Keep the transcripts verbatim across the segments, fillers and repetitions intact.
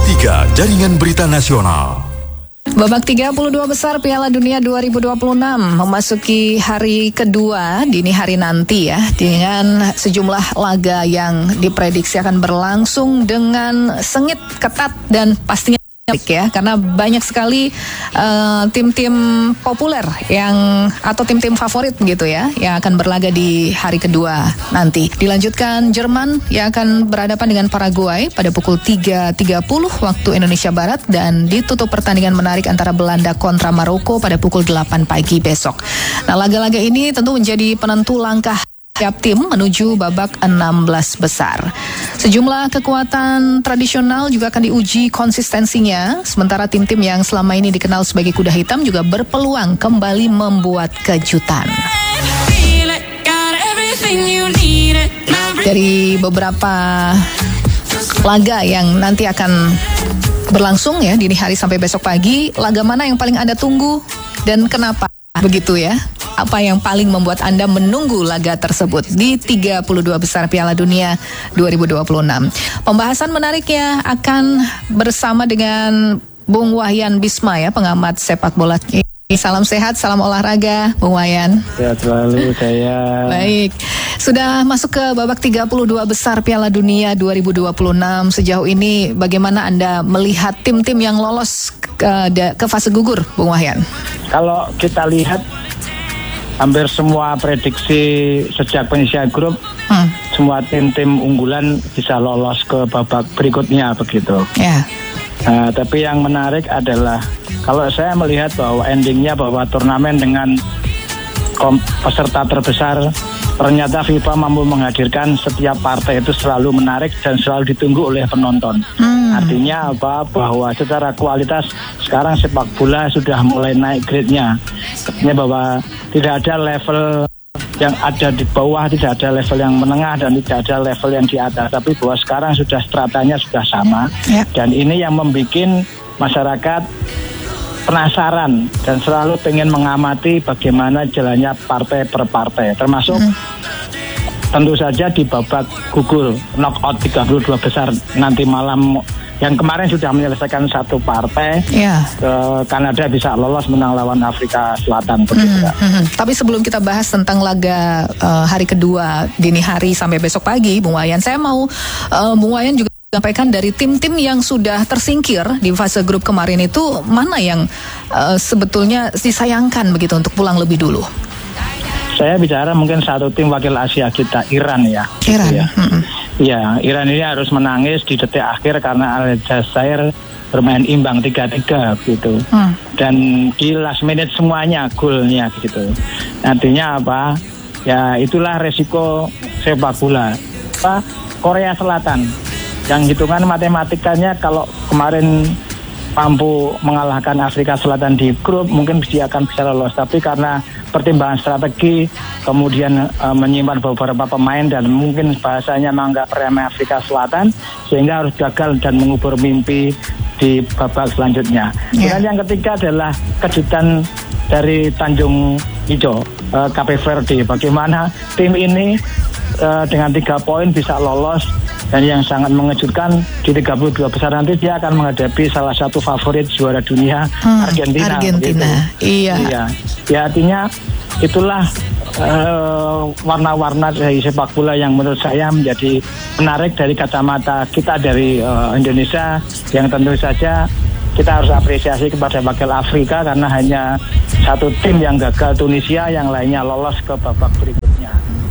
tiga Jaringan Berita Nasional. Babak tiga puluh dua besar Piala Dunia dua ribu dua puluh enam memasuki hari kedua dini hari nanti ya, dengan sejumlah laga yang diprediksi akan berlangsung dengan sengit, ketat, dan pastinya ya, karena banyak sekali uh, tim-tim populer yang atau tim-tim favorit begitu ya, yang akan berlaga di hari kedua nanti. Dilanjutkan Jerman yang akan berhadapan dengan Paraguay pada pukul tiga tiga puluh waktu Indonesia Barat, dan ditutup pertandingan menarik antara Belanda kontra Maroko pada pukul delapan pagi besok. Nah, laga-laga ini tentu menjadi penentu langkah tiap tim menuju babak enam belas besar. Sejumlah kekuatan tradisional juga akan diuji konsistensinya, sementara tim-tim yang selama ini dikenal sebagai kuda hitam juga berpeluang kembali membuat kejutan. Dari beberapa laga yang nanti akan berlangsung ya dini hari sampai besok pagi, laga mana yang paling Anda tunggu dan kenapa? Begitu ya. Apa yang paling membuat Anda menunggu laga tersebut di tiga puluh dua besar Piala Dunia dua ribu dua puluh enam? Pembahasan menariknya akan bersama dengan Bung Wahyan Bisma ya, pengamat sepak bola. Salam sehat, salam olahraga, Bung Wahyan. Sehat selalu saya. Baik, sudah masuk ke babak tiga puluh dua besar Piala Dunia dua ribu dua puluh enam. Sejauh ini bagaimana Anda melihat tim-tim yang lolos ke, ke fase gugur, Bung Wahyan? Kalau kita lihat hampir semua prediksi sejak penyisihan grup, hmm. semua tim-tim unggulan bisa lolos ke babak berikutnya begitu. Yeah. Nah, tapi yang menarik adalah kalau saya melihat bahwa endingnya bahwa turnamen dengan kom- peserta terbesar, ternyata FIFA mampu menghadirkan setiap partai itu selalu menarik dan selalu ditunggu oleh penonton. Hmm. Artinya apa? Bahwa secara kualitas sekarang sepak bola sudah mulai naik grade-nya. Artinya bahwa tidak ada level yang ada di bawah, tidak ada level yang menengah, dan tidak ada level yang di atas. Tapi bahwa sekarang sudah stratanya sudah sama. Yep. Dan ini yang membuat masyarakat penasaran dan selalu pengen mengamati bagaimana jalannya partai per partai. Termasuk hmm. tentu saja di babak gugur knockout tiga puluh dua besar nanti malam, yang kemarin sudah menyelesaikan satu partai, yeah. ke Kanada bisa lolos menang lawan Afrika Selatan. Mm-hmm. Mm-hmm. Tapi sebelum kita bahas tentang laga uh, hari kedua dini hari sampai besok pagi, Bung Wahyan, saya mau uh, Bung Wahyan juga sampaikan dari tim-tim yang sudah tersingkir di fase grup kemarin itu, mana yang uh, sebetulnya disayangkan begitu untuk pulang lebih dulu? Saya bicara mungkin satu tim wakil Asia kita, Iran ya. Iran. Gitu ya. Mm-hmm. Ya, Iran ini harus menangis di detik akhir karena Aljazair bermain imbang tiga tiga gitu. Hmm. Dan di last minute semuanya golnya gitu. Artinya apa? Ya itulah resiko sepak bola. Apa? Korea Selatan yang hitungan matematikanya kalau kemarin mampu mengalahkan Afrika Selatan di grup, mungkin dia akan bisa lolos. Tapi karena pertimbangan strategi, kemudian e, menyimpan beberapa pemain dan mungkin bahasanya menganggap remeh Afrika Selatan, sehingga harus gagal dan mengubur mimpi di babak selanjutnya. Yeah. Dan yang ketiga adalah kejutan dari Tanjung Hijau, e, Cape Verde. Bagaimana tim ini e, dengan tiga poin bisa lolos. Dan yang sangat mengejutkan di tiga puluh dua besar nanti dia akan menghadapi salah satu favorit juara dunia, hmm, Argentina. Argentina, iya. iya. Ya artinya itulah uh, warna-warna dari sepak bola yang menurut saya menjadi menarik dari kacamata kita dari uh, Indonesia, yang tentu saja kita harus apresiasi kepada wakil Afrika karena hanya satu tim yang gagal, Tunisia, yang lainnya lolos ke babak berikutnya.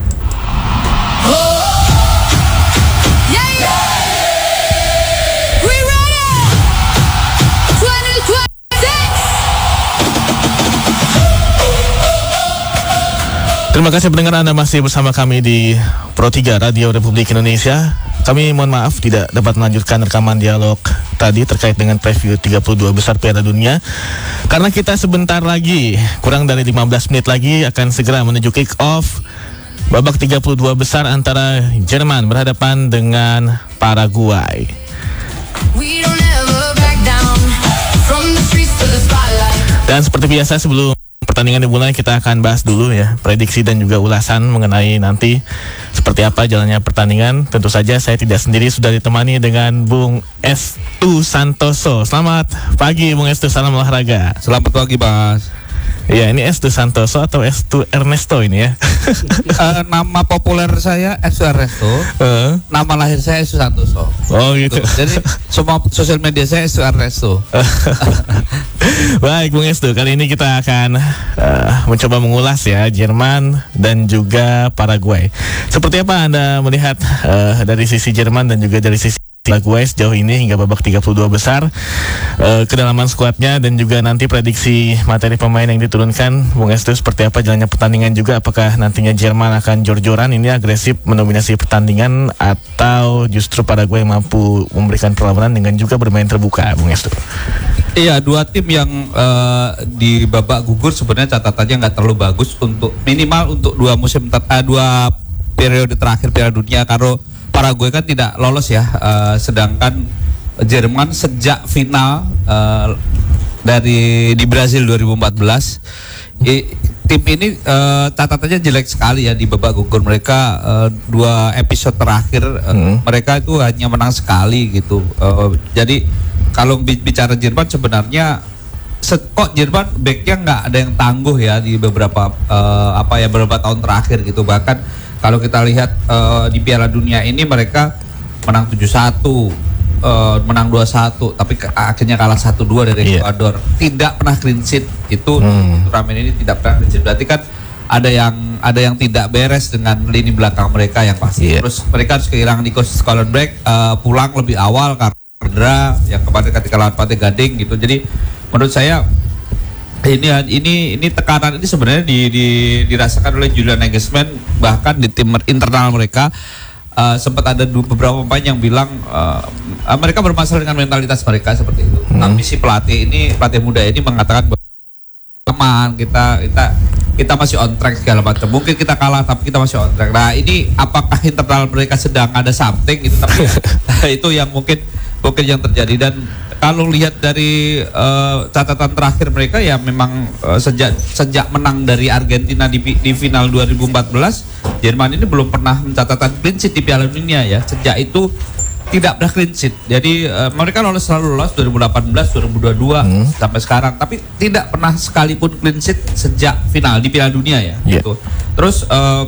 Terima kasih pendengar, Anda masih bersama kami di Pro tiga Radio Republik Indonesia. Kami mohon maaf tidak dapat melanjutkan rekaman dialog tadi terkait dengan preview tiga puluh dua besar Piala Dunia, karena kita sebentar lagi, kurang dari lima belas menit lagi akan segera menuju kick off babak tiga puluh dua besar antara Jerman berhadapan dengan Paraguay. Dan seperti biasa sebelum pertandingan dimulai, kita akan bahas dulu ya prediksi dan juga ulasan mengenai nanti seperti apa jalannya pertandingan. Tentu saja saya tidak sendiri, sudah ditemani dengan Bung Estu Santoso. Selamat pagi Bung Estu, salam olahraga. Selamat pagi Mas. Iya, ini Estu Santoso atau Estu Ernesto ini ya? uh, nama populer saya Estu Ernesto. Uh. Nama lahir saya Estu Santoso. Oh gitu. Tuh. Jadi semua sosial media saya Estu Ernesto. Baik Bung Estu, kali ini kita akan uh, mencoba mengulas ya Jerman dan juga Paraguay. Seperti apa Anda melihat uh, dari sisi Jerman dan juga dari sisi Paraguay sejauh ini hingga babak tiga puluh dua besar, uh, kedalaman skuadnya dan juga nanti prediksi materi pemain yang diturunkan, Bung Estu, seperti apa jalannya pertandingan juga, apakah nantinya Jerman akan jor-joran ini agresif mendominasi pertandingan atau justru Paraguay mampu memberikan perlawanan dengan juga bermain terbuka, Bung Estu? Iya, dua tim yang uh, di babak gugur sebenarnya catatannya nggak terlalu bagus untuk minimal untuk dua musim uh, dua periode terakhir Piala Dunia. Kalau Paraguay kan tidak lolos ya, uh, sedangkan Jerman sejak final uh, dari di Brazil dua ribu empat belas i, tim ini uh, catatannya jelek sekali ya di babak gugur. Mereka uh, dua episode terakhir uh, hmm. mereka itu hanya menang sekali gitu. Uh, jadi kalau bicara Jerman sebenarnya kok Jerman backnya nggak ada yang tangguh ya di beberapa uh, apa ya beberapa tahun terakhir gitu. Bahkan kalau kita lihat uh, di Piala Dunia ini mereka menang tujuh satu, uh, menang dua satu, tapi ke, akhirnya kalah satu dua dari yeah. Ecuador. Tidak pernah clean sheet. Itu hmm. turnamen ini tidak pernah clean sheet. Berarti kan ada yang ada yang tidak beres dengan lini belakang mereka yang pasti. Yeah. Terus mereka harus kehilangan Nico Schallenberg, uh, pulang lebih awal karena cedera yang kemarin ketika lawan Pantai Gading gitu. Jadi menurut saya ini ini ini tekanan ini sebenarnya di, di, dirasakan oleh Julian Nagelsmann, bahkan di tim internal mereka uh, sempat ada dua, beberapa pemain yang bilang uh, uh, mereka bermasalah dengan mentalitas mereka seperti itu. Hmm. Tapi si pelatih ini pelatih muda ini mengatakan aman, kita kita kita masih on track segala macam. Mungkin kita kalah tapi kita masih on track. Nah ini apakah internal mereka sedang ada something gitu, tapi itu yang mungkin mungkin yang terjadi. Dan kalau lihat dari uh, catatan terakhir mereka ya memang uh, sejak sejak menang dari Argentina di, di final dua ribu empat belas, Jerman ini belum pernah mencatatkan clean sheet di Piala Dunia ya. Sejak itu tidak pernah clean sheet. Jadi uh, mereka lolos selalu lolos dua ribu delapan belas, dua ribu dua puluh dua hmm. sampai sekarang, tapi tidak pernah sekalipun clean sheet sejak final di Piala Dunia ya. Yeah. Gitu. Terus uh,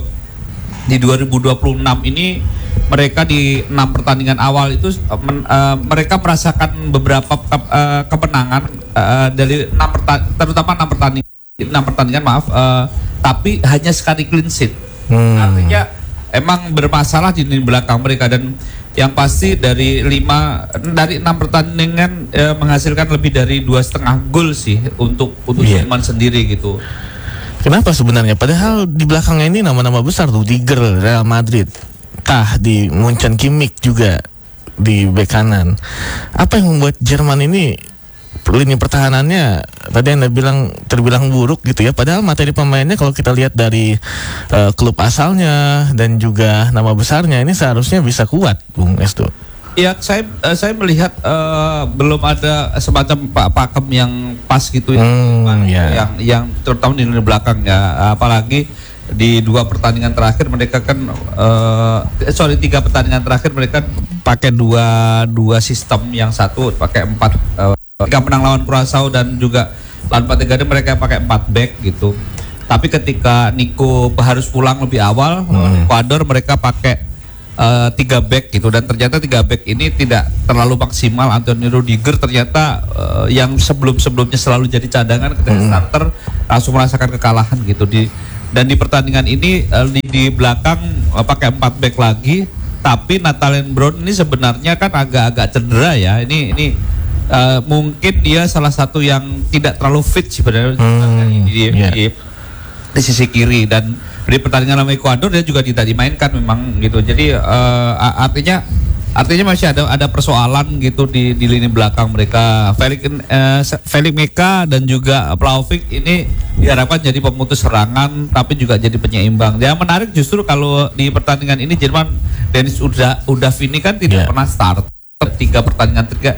di dua ribu dua puluh enam ini mereka di enam pertandingan awal itu men, uh, mereka merasakan beberapa ke, uh, kemenangan uh, dari enam pertandingan, terutama enam pertandingan enam pertandingan maaf uh, tapi hanya sekali clean sheet. Hmm. Artinya emang bermasalah di lini belakang mereka. Dan yang pasti dari lima dari enam pertandingan uh, menghasilkan lebih dari dua setengah gol sih untuk untuk yeah. Jerman sendiri gitu. Kenapa sebenarnya? Padahal di belakangnya ini nama-nama besar tuh, Rudiger, Real Madrid, Tah di Munchen, Kimmich juga di bek kanan. Apa yang membuat Jerman ini lini pertahanannya tadi Anda bilang terbilang buruk gitu ya? Padahal materi pemainnya kalau kita lihat dari uh, klub asalnya dan juga nama besarnya ini seharusnya bisa kuat, Bung Estu. Ya, saya uh, saya melihat uh, belum ada semacam pak pakem yang pas gitu ya, hmm, yeah. yang yang terutama di lini belakang ya, apalagi di dua pertandingan terakhir mereka kan uh, sorry tiga pertandingan terakhir mereka pakai dua dua sistem, yang satu pakai empat uh, ketika menang lawan Curaçao dan juga lawan Pantai Gading mereka pakai empat back gitu. Tapi ketika Nico harus pulang lebih awal hmm. Ecuador mereka pakai uh, tiga back gitu, dan ternyata tiga back ini tidak terlalu maksimal. Anthony Rudiger ternyata uh, yang sebelum-sebelumnya selalu jadi cadangan ketika hmm. starter langsung merasakan kekalahan gitu. Di dan di pertandingan ini uh, di, di belakang uh, pakai empat back lagi, tapi Nathan Brown ini sebenarnya kan agak-agak cedera ya. Ini ini uh, mungkin dia salah satu yang tidak terlalu fit sebenarnya hmm, di, yeah. di, di sisi kiri, dan di pertandingan sama Ecuador dia juga tidak dimainkan memang gitu. Jadi uh, artinya artinya masih ada ada persoalan gitu di di lini belakang mereka. Felix uh, Felix Meka dan juga Vlahovic ini diharapkan jadi pemutus serangan tapi juga jadi penyeimbang. Yang menarik justru kalau di pertandingan ini Jerman, Dennis Uda Udaf ini kan tidak yeah. pernah start tiga pertandingan tiga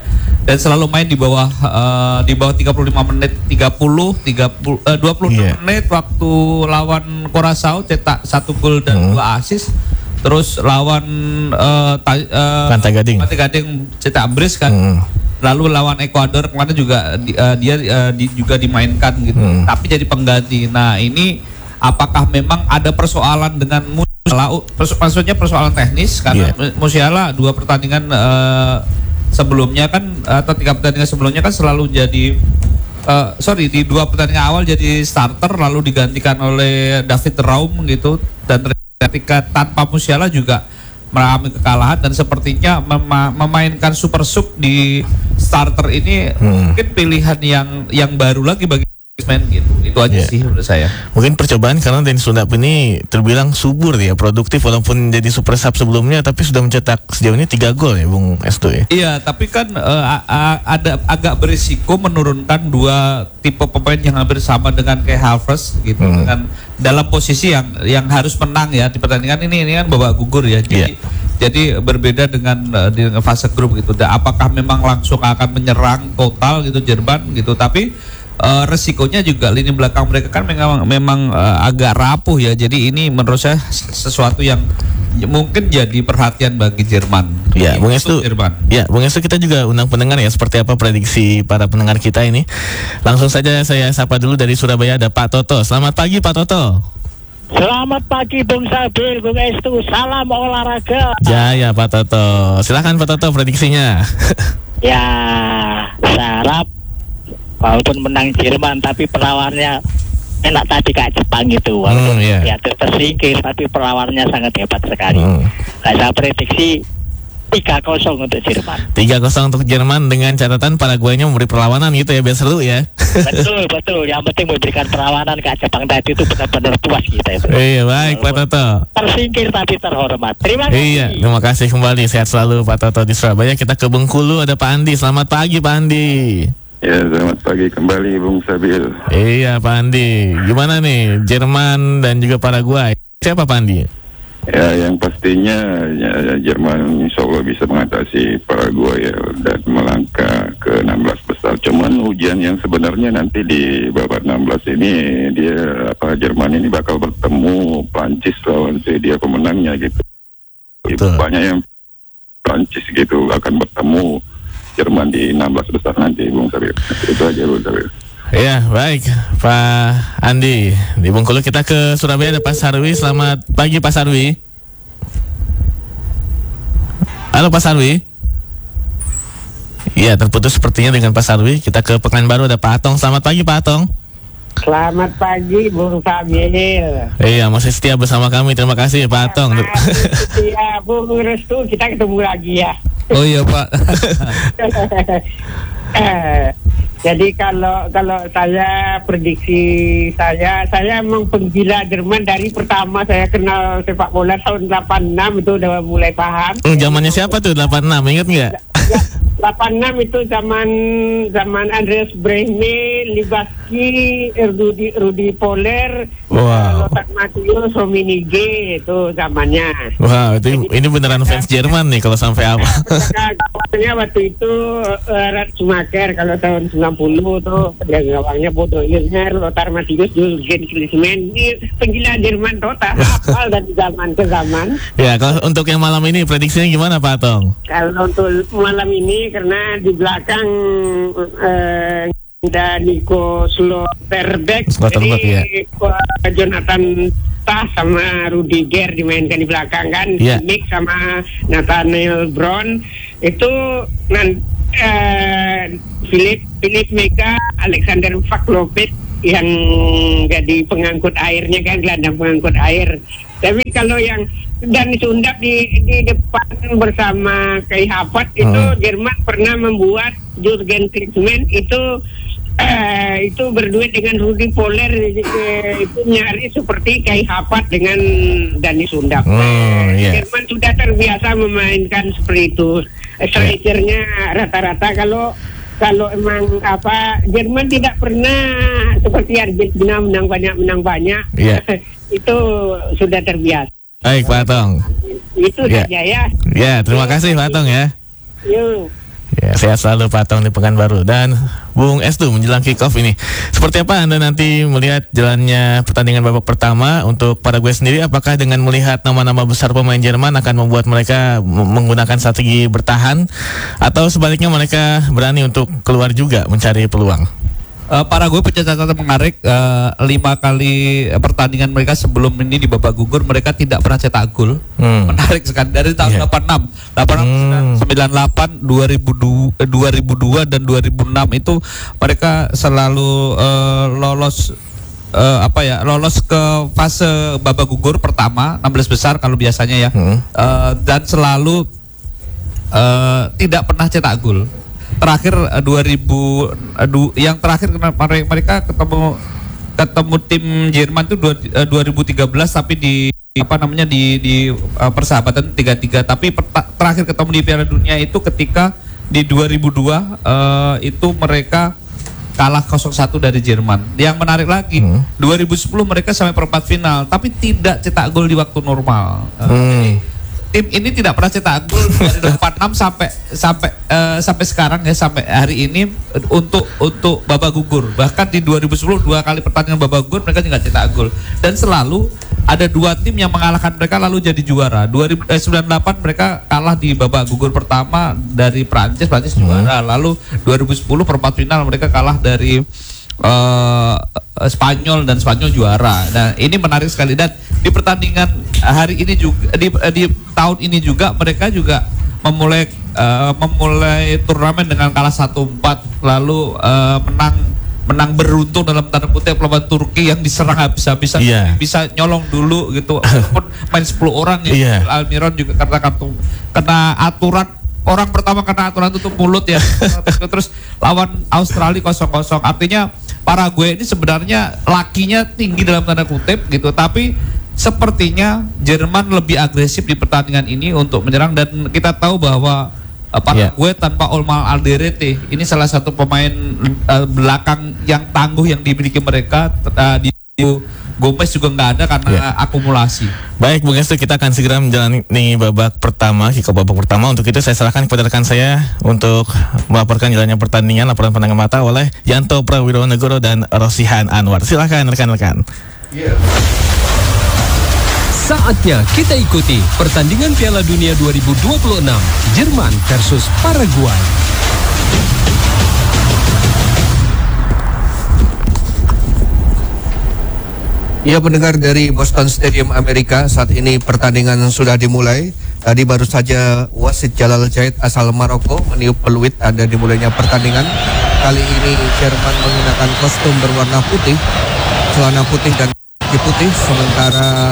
dan selalu main di bawah uh, di bawah tiga puluh lima menit, tiga puluh, tiga puluh, uh, dua puluh yeah. menit waktu lawan Curaçao cetak satu gol dan hmm. dua assist. Terus lawan uh, ta, uh, Pantai Gading. Pantai Gading cetak brace kan. Hmm. Lalu lawan Ekuador kemarin juga di, uh, dia uh, di, juga dimainkan gitu. Hmm. Tapi jadi pengganti. Nah, ini apakah memang ada persoalan dengan Musiala? Perso maksudnya persoalan teknis karena yeah. Musiala dua pertandingan uh, sebelumnya kan atau tiga pertandingan sebelumnya kan selalu jadi uh, sorry di dua pertandingan awal jadi starter lalu digantikan oleh David Raum gitu, dan ketika tanpa Musiala juga mengalami kekalahan dan sepertinya mema memainkan super sub di starter ini hmm. mungkin pilihan yang yang baru lagi bagi main gitu. Itu aja yeah. sih menurut saya. Mungkin percobaan karena Dennis Sundap ini terbilang subur ya, produktif walaupun jadi super sub sebelumnya, tapi sudah mencetak sejauh ini tiga gol ya Bung Estu ya. Iya, tapi kan uh, ada agak berisiko menurunkan dua tipe pemain yang hampir sama dengan kayak Havertz gitu, hmm. dengan dalam posisi yang yang harus menang ya di pertandingan ini ini kan babak gugur ya. Jadi yeah. Jadi berbeda dengan uh, di fase grup gitu. Dan apakah memang langsung akan menyerang total gitu Jerman gitu, tapi uh, resikonya juga lini belakang mereka kan memang memang uh, agak rapuh ya. Jadi ini menurut saya sesuatu yang mungkin jadi perhatian bagi Jerman. Ya, Bung Estu. Ya, Bung Estu, kita juga undang pendengar ya, seperti apa prediksi para pendengar kita ini. Langsung saja saya sapa dulu dari Surabaya ada Pak Toto. Selamat pagi Pak Toto. Selamat pagi Bung Sabil, Bung Estu, salam olahraga. Ya, ya Pak Toto. Silakan Pak Toto prediksinya. Ya, saya harap walaupun menang Jerman tapi perlawannya enak tadi kayak Jepang gitu. Walaupun hmm, yeah. ya tersingkir tapi perlawannya sangat hebat sekali. Hmm. Nah, saya prediksi tiga kosong untuk Jerman. tiga kosong untuk Jerman dengan catatan Paraguay-nya memberi perlawanan gitu ya, biar seru ya. Betul, betul. Yang penting memberikan perlawanan kayak Jepang tadi itu benar-benar puas kita itu. Iya, baik Pak Toto. Tersingkir tapi terhormat. Terima kasih. Iya, terima kasih kembali. Sehat selalu Pak Toto di Surabaya. Kita ke Bengkulu ada Pak Andi. Selamat pagi Pak Andi. Ya, selamat pagi kembali Bung Sabil. Iya Pak Andi. Gimana nih Jerman dan juga Paraguay? Siapa Pak Andi? Ya, yang pastinya ya, Jerman insya Allah bisa mengatasi Paraguay ya, dan melangkah ke enam belas besar. Cuman ujian yang sebenarnya nanti di babak enam belas ini dia apa Jerman ini bakal bertemu Prancis lawan dia pemenangnya gitu. Betul. Banyak yang Prancis gitu akan bertemu Jerman di enam belas besar nanti Bung Sabir. Itu aja Bung Sabir. Ya, baik Pak Andi. Di Bengkulu kita ke Surabaya ada Pak Sarwi. Selamat pagi Pak Sarwi. Halo Pak Sarwi. Iya, terputus sepertinya dengan Pak Sarwi. Kita ke Pekanbaru ada Pak Atong. Selamat pagi Pak Atong. Selamat pagi Bung Sabil. Iya, masih setia bersama kami. Terima kasih Pak Atong. Iya, Bung Restu, kita ketemu lagi ya. Oh iya Pak. Jadi kalau kalau saya prediksi saya saya memang penggila Jerman dari pertama saya kenal sepak bola tahun delapan enam itu udah mulai paham. Hmm, zamannya siapa tuh delapan enam, ingat nggak? Ya, delapan enam itu zaman zaman Andreas Brehme, Libaski, Rudi Rudi Poller, wow. Lothar Matthäus, Rummenigge itu zamannya. Wah, wow, itu ini beneran fans Jerman nih kalau sampai apa? Kawannya waktu itu uh, Rad Schumacher kalau tahun sembilan puluh tuh gawangnya Bodo Illner, Lothar Matthäus, Jürgen Klinsmann, ini penggila Jerman total, hafal dari zaman ke zaman. Ya, kalau untuk yang malam ini prediksinya gimana Pak Tong? Kalau untuk malam ini karena di belakang uh, ada Nico Sloterdijk, jadi ya. Jonathan Tah sama Rudiger dimainkan di belakang kan, yeah. Nick sama Nathaniel Brown itu nan uh, Philip Philip Meka, Alexander Vaklovich yang jadi pengangkut airnya kan, gelandang pengangkut air. Tapi kalau yang dan Sundap di di depan bersama Kai Havertz itu hmm. Jerman pernah membuat Jurgen Klinsmann itu uh, itu berduet dengan Rudi Poller, uh, itu nyaris seperti Kai Havertz dengan Dani Sundap. Hmm, yeah. Jerman sudah terbiasa memainkan seperti itu. Strikernya rata-rata kalau kalau emang apa Jerman tidak pernah seperti Argentina menang banyak menang banyak. Yeah. Itu sudah terbiasa. Baik Pak Tong. Itu ya. saja ya. Ya, terima kasih Pak Tong ya. Yuk. Ya, sehat selalu Pak Tong di Pekanbaru. Dan Bung Estu menjelang kick off ini, seperti apa Anda nanti melihat jalannya pertandingan babak pertama untuk Paraguay sendiri? Apakah dengan melihat nama-nama besar pemain Jerman akan membuat mereka menggunakan strategi bertahan, atau sebaliknya mereka berani untuk keluar juga mencari peluang? Uh, Paraguay punya catatan menarik, uh, lima kali pertandingan mereka sebelum ini di babak gugur mereka tidak pernah cetak gol. Hmm. Menarik sekali dari tahun yeah. delapan puluh enam, delapan puluh enam, sembilan puluh delapan, dua ribu dua, dua ribu dua dan dua ribu enam itu mereka selalu uh, lolos uh, apa ya lolos ke fase babak gugur pertama enam belas besar kalau biasanya ya, hmm. uh, dan selalu uh, tidak pernah cetak gol. Terakhir uh, dua ribu uh, du, yang terakhir mereka ketemu ketemu tim Jerman itu dua ribu tiga belas tapi di apa namanya di di uh, persahabatan tiga tiga, tapi perta, terakhir ketemu di Piala Dunia itu ketika di dua ribu dua uh, itu mereka kalah nol satu dari Jerman. Yang menarik lagi, hmm. dua ribu sepuluh mereka sampai perempat final tapi tidak cetak gol di waktu normal. Uh, hmm. Tim ini tidak pernah cetak gol dari delapan puluh enam sampai sampai uh, sampai sekarang ya, sampai hari ini untuk untuk babak gugur. Bahkan di dua ribu sepuluh dua kali pertandingan babak gugur mereka tidak cetak gol, dan selalu ada dua tim yang mengalahkan mereka lalu jadi juara. dua ribu sembilan puluh delapan mereka kalah di babak gugur pertama dari Prancis, Prancis hmm. juara. Lalu dua ribu sepuluh perempat final mereka kalah dari Uh, Spanyol dan Spanyol juara. Nah, ini menarik sekali, dan di pertandingan hari ini juga di, di tahun ini juga mereka juga memulai uh, memulai turnamen dengan kalah satu empat, lalu uh, menang menang beruntung dalam tanda kutip lawan Turki yang diserang habis-habisan, yeah. bisa nyolong dulu gitu. Walaupun main sepuluh orang ya, yeah. Almiron juga karena kartu kena aturan. Orang pertama kena aturan tutup mulut ya. Terus lawan Australia kosong kosong. Artinya Paraguay ini sebenarnya lakinya tinggi dalam tanda kutip gitu, tapi sepertinya Jerman lebih agresif di pertandingan ini untuk menyerang, dan kita tahu bahwa uh, Paraguay yeah. tanpa Olmar Alderete ini salah satu pemain uh, belakang yang tangguh yang dimiliki mereka. uh, di Gomez juga nggak ada karena yeah. akumulasi. Baik, Bung Estu, kita akan segera menjalani babak pertama, kick off babak pertama. Untuk itu saya serahkan kepada rekan saya untuk melaporkan jalannya pertandingan, laporan pandangan mata oleh Yanto Prawirowonegoro dan Rosihan Anwar. Silakan rekan-rekan. Yeah. Saatnya kita ikuti pertandingan Piala Dunia dua ribu dua puluh enam, Jerman versus Paraguay. Ya, pendengar dari Boston Stadium Amerika, saat ini pertandingan sudah dimulai. Tadi baru saja wasit Jalal Jait asal Maroko meniup peluit ada dimulainya pertandingan. Kali ini Jerman menggunakan kostum berwarna putih, celana putih dan kaki putih, sementara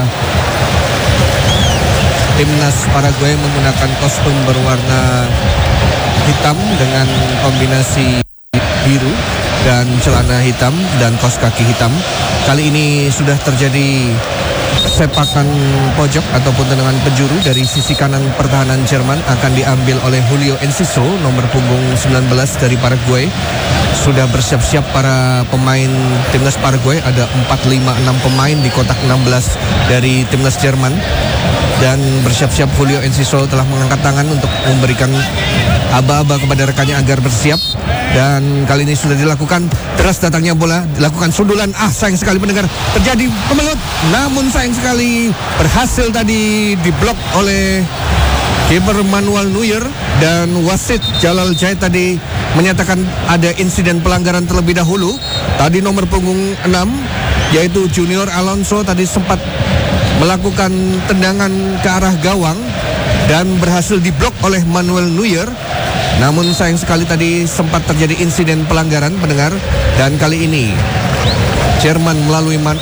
timnas Paraguay menggunakan kostum berwarna hitam dengan kombinasi biru dan celana hitam dan kaos kaki hitam. Kali ini sudah terjadi sepakan pojok ataupun tendangan penjuru dari sisi kanan pertahanan Jerman akan diambil oleh Julio Enciso, nomor punggung sembilan belas dari Paraguay. Sudah bersiap-siap para pemain timnas Paraguay, ada empat, lima, enam pemain di kotak enam belas dari timnas Jerman. Dan bersiap-siap Julio Enciso telah mengangkat tangan untuk memberikan aba-aba kepada rekannya agar bersiap. Dan kali ini sudah dilakukan, deras datangnya bola, dilakukan sundulan. Ah, sayang sekali mendengar terjadi kemelut, namun sayang sekali berhasil tadi diblok oleh kiper Manuel Neuer, dan wasit Jalal Jait tadi menyatakan ada insiden pelanggaran terlebih dahulu. Tadi nomor punggung enam yaitu Junior Alonso tadi sempat melakukan tendangan ke arah gawang dan berhasil diblok oleh Manuel Neuer. Namun sayang sekali tadi sempat terjadi insiden pelanggaran, pendengar. Dan kali ini Jerman melalui man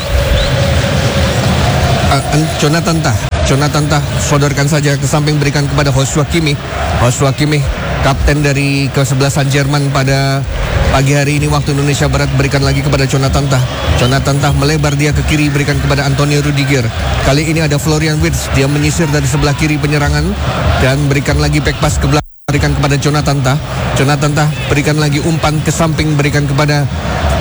uh, Jonathan Tah Jonathan Tah sodorkan saja ke samping, berikan kepada Joshua Kimmich. Joshua Kimmich, kapten dari kesebelasan Jerman pada pagi hari ini waktu Indonesia Barat, berikan lagi kepada Jonathan Tah. Jonathan Tah melebar dia ke kiri, berikan kepada Antonio Rudiger. Kali ini ada Florian Wirtz, dia menyisir dari sebelah kiri penyerangan dan berikan lagi back pass ke belakang, berikan kepada Jonathan Tah. Jonathan Tah berikan lagi umpan ke samping, berikan kepada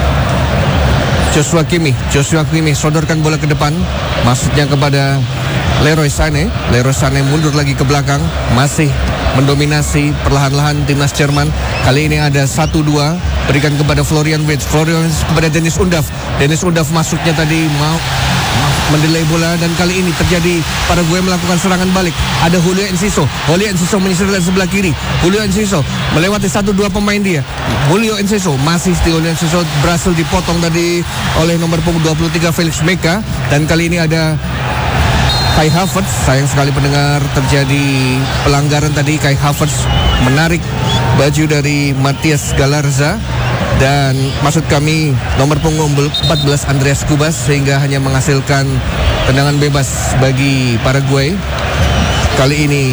Joshua Kimmich. Joshua Kimmich sodorkan bola ke depan, maksudnya kepada Leroy Sané. Leroy Sané mundur lagi ke belakang, masih mendominasi perlahan-lahan timnas Jerman. Kali ini ada satu dua, berikan kepada Florian Wirtz. Florian Wirtz kepada Dennis Undav. Dennis Undav masuknya tadi mau mendelay bola, dan kali ini terjadi Paraguay melakukan serangan balik. Ada Julio Enciso. Julio Enciso menyisir dari sebelah kiri. Julio Enciso melewati satu dua pemain dia. Julio Enciso masih Julio Enciso berhasil dipotong tadi oleh nomor punggung dua puluh tiga Felix Meka, dan kali ini ada Kai Havertz. Sayang sekali pendengar, terjadi pelanggaran tadi. Kai Havertz menarik baju dari Matias Galarza, dan maksud kami nomor punggung empat belas Andreas Kubas, sehingga hanya menghasilkan tendangan bebas bagi Paraguay. Kali ini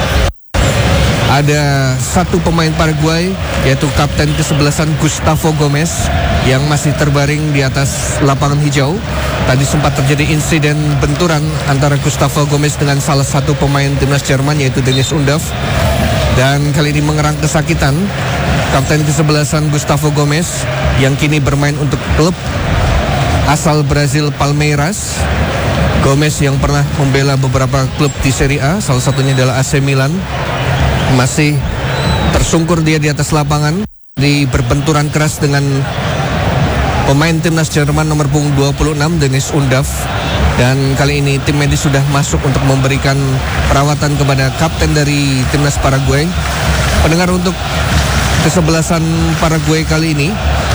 ada satu pemain Paraguay, yaitu kapten kesebelasan Gustavo Gomez, yang masih terbaring di atas lapangan hijau. Tadi sempat terjadi insiden benturan antara Gustavo Gomez dengan salah satu pemain timnas Jerman, yaitu Dennis Undav, dan kali ini mengerang kesakitan kapten kesebelasan Gustavo Gomez, yang kini bermain untuk klub asal Brazil Palmeiras. Gomez yang pernah membela beberapa klub di Serie A, salah satunya adalah A C Milan. Masih tersungkur dia di atas lapangan, di berbenturan keras dengan pemain timnas Jerman nomor punggung dua puluh enam Dennis Undav. Dan kali ini tim medis sudah masuk untuk memberikan perawatan kepada kapten dari timnas Paraguay. Pendengar, untuk kesebelasan Paraguay kali ini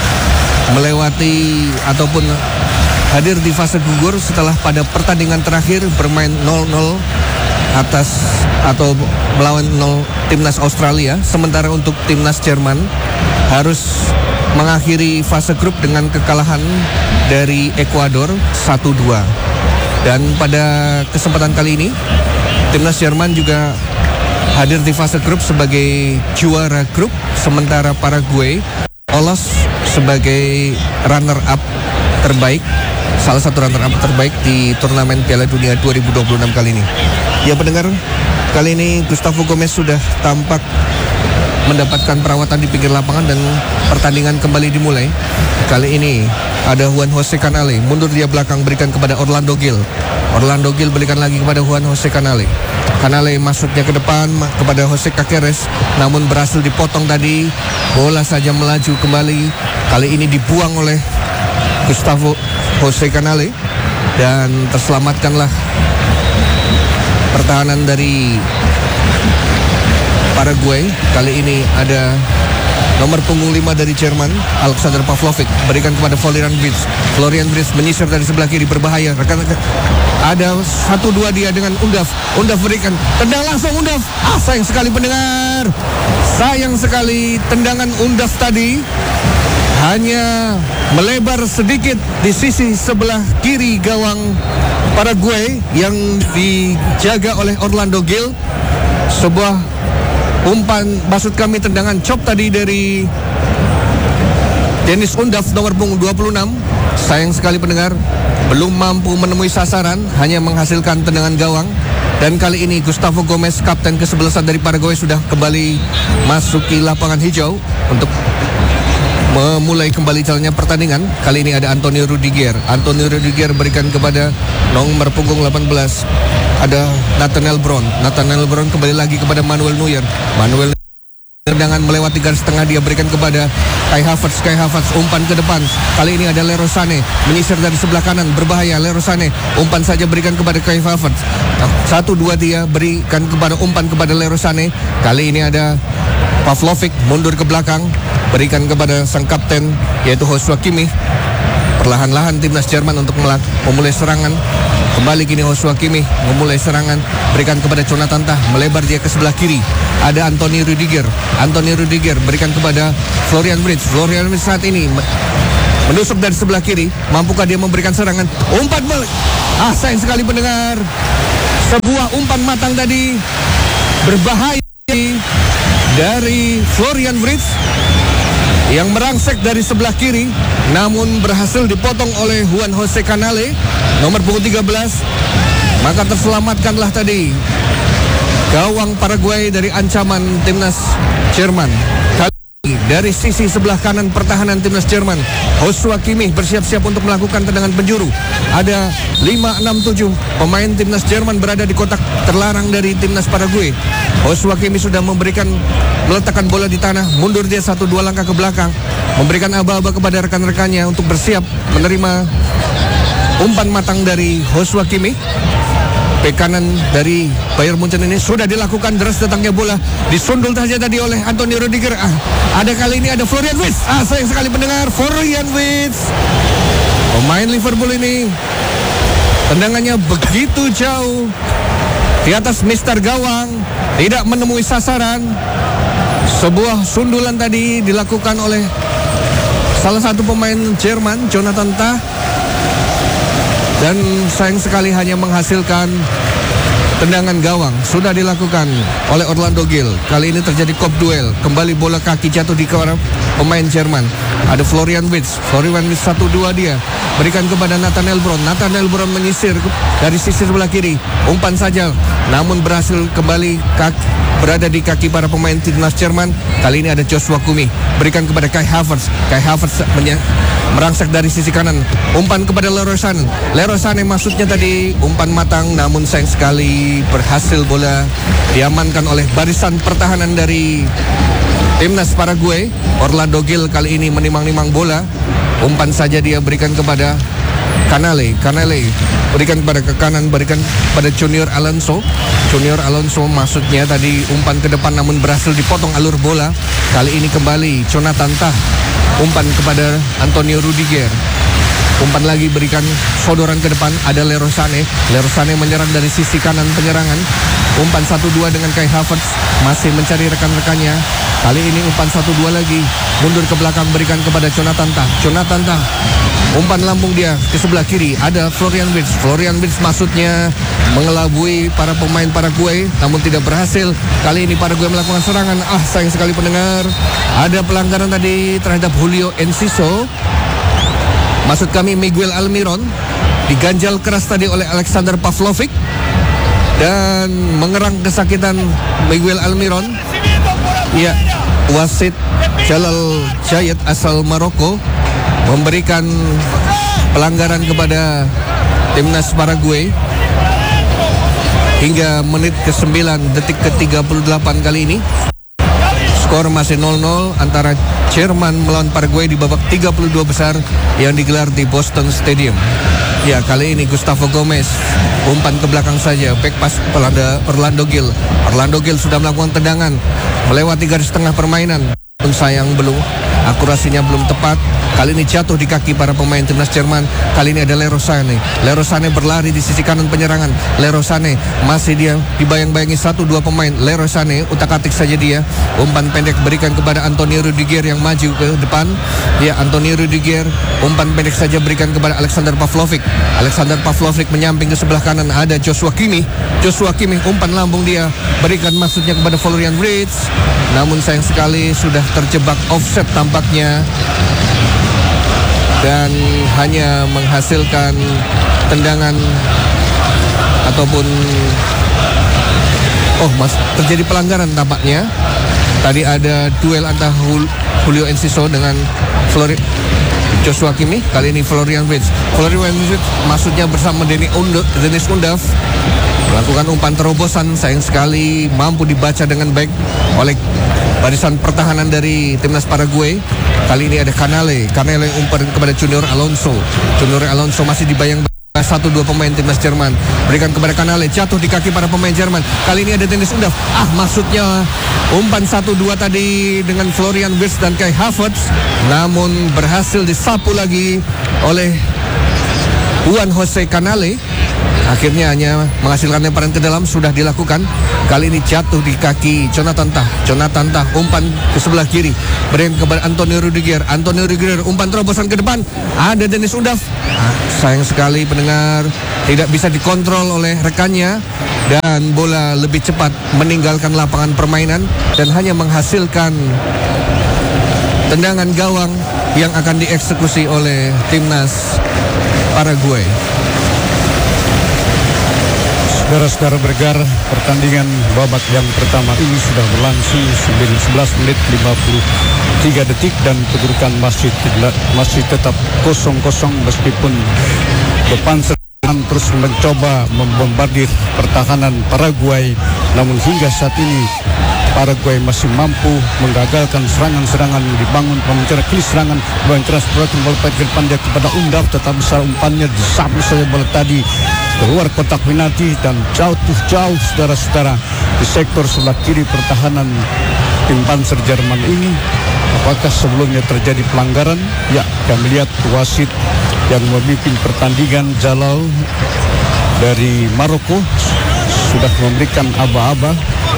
melewati ataupun hadir di fase gugur setelah pada pertandingan terakhir bermain nol nol atas atau melawan nol timnas Australia. Sementara untuk timnas Jerman harus mengakhiri fase grup dengan kekalahan dari Ekuador satu dua. Dan pada kesempatan kali ini timnas Jerman juga hadir di fase grup sebagai juara grup, sementara Paraguay lolos sebagai runner up terbaik, salah satu runner up terbaik di turnamen Piala Dunia dua ribu dua puluh enam kali ini. Ya pendengar, kali ini Gustavo Gomez sudah tampak mendapatkan perawatan di pinggir lapangan dan pertandingan kembali dimulai. Kali ini ada Juan Jose Canale, mundur dia belakang, berikan kepada Orlando Gil. Orlando Gil berikan lagi kepada Juan Jose Canale. Canale masuknya ke depan kepada Jose Caceres, namun berhasil dipotong tadi. Bola saja melaju kembali. Kali ini dibuang oleh Gustavo Jose Canale, dan terselamatkanlah pertahanan dari Paraguay. Kali ini ada nomor punggung lima dari Jerman, Alexander Pavlovic, berikan kepada Florian Wirtz. Florian Wirtz menyisir dari sebelah kiri, berbahaya. Rekan-rekan, ada satu dua dia dengan Undav. Undav berikan, tendang langsung Undav. Ah, sayang sekali pendengar. Sayang sekali tendangan Undav tadi hanya melebar sedikit di sisi sebelah kiri gawang Paraguay yang dijaga oleh Orlando Gil. Sebuah umpan, maksud kami tendangan chop tadi dari Dennis Undav nomor punggung dua puluh enam. Sayang sekali pendengar, belum mampu menemui sasaran, hanya menghasilkan tendangan gawang. Dan kali ini Gustavo Gomez, kapten kesebelasan dari Paraguay, sudah kembali masuki lapangan hijau untuk memulai kembali jalannya pertandingan. Kali ini ada Antonio Rudiger. Antonio Rudiger berikan kepada nomor punggung delapan belas. Ada Nathaniel Brown. Nathaniel Brown kembali lagi kepada Manuel Neuer. Manuel tendangan melewati garis tengah, dia berikan kepada Kai Havertz. Kai Havertz umpan ke depan. Kali ini ada Leroy Sané menyisir dari sebelah kanan, berbahaya. Leroy Sané umpan saja, berikan kepada Kai Havertz. Satu dua dia berikan kepada umpan kepada Leroy Sané. Kali ini ada Pavlovic mundur ke belakang, berikan kepada sang kapten yaitu Joshua Kimmich. Perlahan-lahan timnas Jerman untuk memulai serangan. Kembali kini Joshua Kimmich memulai serangan, berikan kepada Jonathan Tah, melebar dia ke sebelah kiri. Ada Anthony Rudiger. Anthony Rudiger berikan kepada Florian Wirtz. Florian Wirtz saat ini menusuk dari sebelah kiri. Mampukah dia memberikan serangan? Umpan balik. Ah, sayang sekali pendengar. Sebuah umpan matang tadi berbahaya dari Florian Wirtz yang merangsek dari sebelah kiri, namun berhasil dipotong oleh Juan Jose Canale nomor punggung tiga belas. Maka terselamatkanlah tadi gawang Paraguay dari ancaman timnas Jerman. Kali ini dari sisi sebelah kanan pertahanan timnas Jerman. Joshua Kimmich bersiap-siap untuk melakukan tendangan penjuru. Ada lima, enam, tujuh pemain timnas Jerman berada di kotak terlarang dari timnas Paraguay. Joshua Kimmich sudah memberikan meletakkan bola di tanah, mundur dia satu dua langkah ke belakang, memberikan aba-aba kepada rekan-rekannya untuk bersiap menerima umpan matang dari Joshua Kimmich. Bek kanan dari Bayern Munchen ini sudah dilakukan, deras datangnya bola, disundul saja tadi oleh Antonio Rudiger. Ah, ada kali ini ada Florian Wirtz. Ah, sayang sekali pendengar, Florian Wirtz, pemain Liverpool ini tendangannya begitu jauh di atas mister gawang, tidak menemui sasaran. Sebuah sundulan tadi dilakukan oleh salah satu pemain Jerman, Jonathan Tah, dan sayang sekali hanya menghasilkan tendangan gawang. Sudah dilakukan oleh Orlando Gil. Kali ini terjadi kop duel. Kembali bola kaki jatuh di kepala pemain Jerman. Ada Florian Wirtz. Florian Wirtz satu dua dia. Berikan kepada Nathaniel Brown. Nathaniel Brown menyisir dari sisi sebelah kiri. Umpan saja, namun berhasil kembali kaki, berada di kaki para pemain timnas Jerman. Kali ini ada Joshua Kimmich. Berikan kepada Kai Havertz. Kai Havertz menye- merangsek dari sisi kanan. Umpan kepada Leroy Sané. Leroy Sané maksudnya tadi umpan matang, namun sayang sekali berhasil bola diamankan oleh barisan pertahanan dari timnas Paraguay. Orlando Gil kali ini menimang-nimang bola. Umpan saja dia berikan kepada Canale. Canale berikan kepada ke kanan, berikan pada Junior Alonso. Junior Alonso maksudnya tadi umpan ke depan, namun berhasil dipotong alur bola. Kali ini kembali Jonathan Tah. Umpan kepada Antonio Rudiger. Umpan lagi berikan sodoran ke depan, ada Leroy Sané. Leroy Sané menyerang dari sisi kanan penyerangan. Umpan satu dua dengan Kai Havertz, masih mencari rekan-rekannya. Kali ini umpan satu dua lagi, mundur ke belakang berikan kepada Jonathan Tah. Jonathan Tah, umpan lambung dia ke sebelah kiri, ada Florian Wirtz. Florian Wirtz maksudnya mengelabui para pemain Paraguay, namun tidak berhasil. Kali ini Paraguay melakukan serangan. Ah, sayang sekali pendengar, ada pelanggaran tadi terhadap Julio Enciso. Maksud kami Miguel Almiron. Diganjal keras tadi oleh Alexander Pavlovic dan mengerang kesakitan Miguel Almiron. Ya, wasit Jalal Jayed asal Maroko memberikan pelanggaran kepada timnas Paraguay hingga menit ke sembilan detik ke tiga puluh delapan kali ini. Skor masih nol nol antara Jerman melawan Paraguay di babak tiga puluh dua besar yang digelar di Boston Stadium. Ya, kali ini Gustavo Gomez umpan ke belakang saja, back pass Orlando, Orlando Gil. Orlando Gil sudah melakukan tendangan melewati garis tengah permainan, pun sayang belum, akurasinya belum tepat. Kali ini jatuh di kaki para pemain timnas Jerman. Kali ini ada Leroy Sané. Leroy Sané berlari di sisi kanan penyerangan. Leroy Sané masih dia dibayang-bayangi satu dua pemain. Leroy Sané utak-atik saja dia. Umpan pendek berikan kepada Antonio Rudiger yang maju ke depan. Ya, Antonio Rudiger umpan pendek saja berikan kepada Alexander Pavlovic. Alexander Pavlovic menyamping ke sebelah kanan, ada Joshua Kimmich. Joshua Kimmich umpan lambung dia berikan maksudnya kepada Florian Wirtz. Namun sayang sekali sudah terjebak offset tampaknya, dan hanya menghasilkan tendangan ataupun oh mas terjadi pelanggaran tampaknya. Tadi ada duel antara Julio Enciso dengan Flori Joshua Kimmich. Kali ini Florian Wirtz. Florian Wirtz maksudnya bersama Denny Undav, Dennis Undav melakukan umpan terobosan, sayang sekali mampu dibaca dengan baik oleh barisan pertahanan dari timnas Paraguay. Kali ini ada Canale. Canale umpan kepada Junior Alonso. Junior Alonso masih dibayang satu dua pemain timnas Jerman. Berikan kepada Canale, jatuh di kaki para pemain Jerman. Kali ini ada Dennis Undav. Ah, maksudnya umpan satu dua tadi dengan Florian Wirtz dan Kai Havertz, namun berhasil disapu lagi oleh Juan Jose Canale. Akhirnya hanya menghasilkan lemparan ke dalam, sudah dilakukan. Kali ini jatuh di kaki Jonathan Tah. Jonathan Tah umpan ke sebelah kiri, berikan kepada Antonio Rudiger. Antonio Rudiger umpan terobosan ke depan, ada Dennis Undav. Ah, sayang sekali pendengar, tidak bisa dikontrol oleh rekannya dan bola lebih cepat meninggalkan lapangan permainan dan hanya menghasilkan tendangan gawang yang akan dieksekusi oleh timnas Paraguay. Saudara-saudara bergar, pertandingan babak yang pertama ini sudah berlangsung sebelas menit lima puluh tiga detik dan kedudukan masih masih tetap kosong-kosong meskipun depan serangan terus mencoba membombardir pertahanan Paraguay, namun hingga saat ini Paraguay masih mampu menggagalkan serangan-serangan yang dibangun pemencara. Kini serangan pemencara seperti bola ke depan dia kepada Undaf, tetapi salah umpannya disapu saja bola tadi keluar kotak penalti dan jauh-jauh saudara-saudara di sektor sebelah kiri pertahanan tim Panzer Jerman ini. Apakah sebelumnya terjadi pelanggaran? Ya, kami lihat wasit yang memimpin pertandingan Jalal dari Maroko sudah memberikan aba-aba.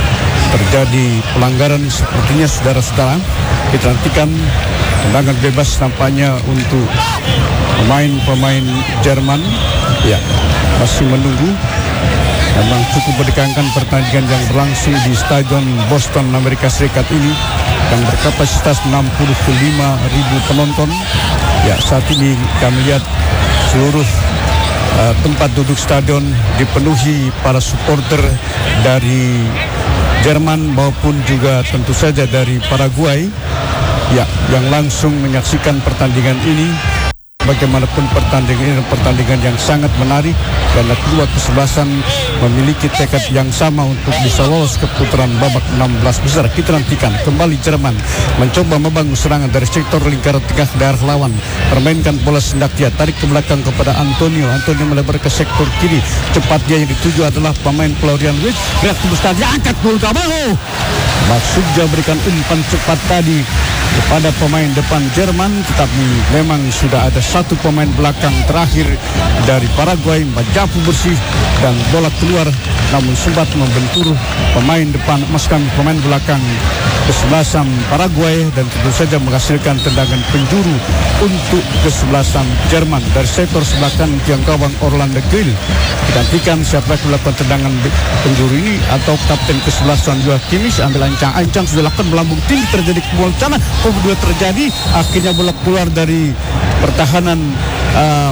Terjadi pelanggaran sepertinya saudara-saudara. Kita nantikan tendangan bebas nampaknya untuk pemain-pemain Jerman. Ya, masih menunggu. Memang cukup mendekangkan pertandingan yang berlangsung di Stadion Boston Amerika Serikat ini yang berkapasitas enam puluh lima ribu penonton. Ya, saat ini kami lihat seluruh uh, tempat duduk stadion dipenuhi para supporter dari Jerman maupun juga tentu saja dari Paraguay, ya, yang langsung menyaksikan pertandingan ini. Bagaimanapun pertandingan ini pertandingan yang sangat menarik karena kedua kesebelasan memiliki tekad yang sama untuk bisa lolos ke putaran babak enam belas besar. Kita nantikan kembali Jerman mencoba membangun serangan dari sektor lingkaran tengah daerah lawan, permainkan bola sendak dia, tarik ke belakang kepada Antonio. Antonio melebar ke sektor kiri, cepat dia yang dituju adalah pemain Florian Wirtz. Lihat besar dia angkat gol Gabaho. Maksudnya berikan umpan cepat tadi kepada pemain depan Jerman, tetapi memang sudah ada satu pemain belakang terakhir dari Paraguay menjapu bersih dan bola keluar, namun sempat membentur pemain depan maskam pemain belakang kesebelasan Paraguay dan tentu saja menghasilkan tendangan penjuru untuk kesebelasan Jerman dari sektor sebelah kanan tiang gawang Orlando Gil. Digantikan siapa yang melakukan tendangan penjuru ini atau kapten kesebelasan Joachim Kimmich ambil ancang-ancang sudah lakukan melambung tinggi, terjadi kebobolan sana, kedua terjadi akhirnya bola keluar dari pertahanan uh,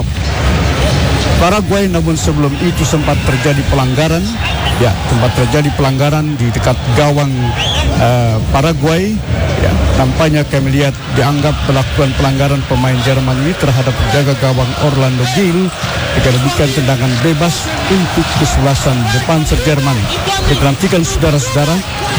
Paraguay, namun sebelum itu sempat terjadi pelanggaran. Ya, sempat terjadi pelanggaran di dekat gawang uh, Paraguay. Ya, nampaknya kami lihat dianggap melakukan pelanggaran pemain Jerman ini terhadap penjaga gawang Orlando Gil. Dikendalikan tendangan bebas untuk kesebelasan depan Jerman. Kita nantikan saudara-saudara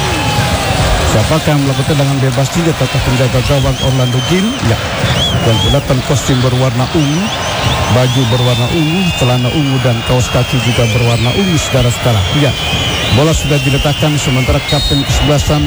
siapakah yang melakukan tendangan bebas ini, ataukah penjaga gawang Orlando Gil? Ya, dan menggunakan kostum berwarna ungu, baju berwarna ungu, celana ungu dan kaos kaki juga berwarna ungu saudara-saudara. Ya, bola sudah diletakkan sementara kapten kesebelasan